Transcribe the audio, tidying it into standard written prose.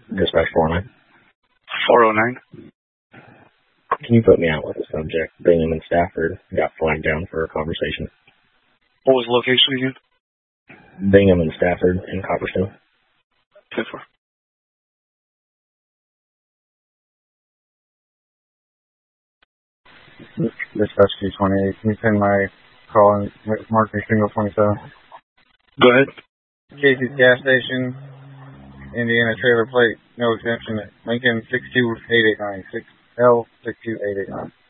Dispatch 409. 409. Can you put me out with the subject? Bingham and Stafford got flagged down for a conversation. What was the location again? Bingham and Stafford in Copperstone. 10-4. Dispatch 228. Can you send my call in marking single 27? Go ahead. Casey's gas station, Indiana trailer plate, no exemption. Lincoln 62889. L62889.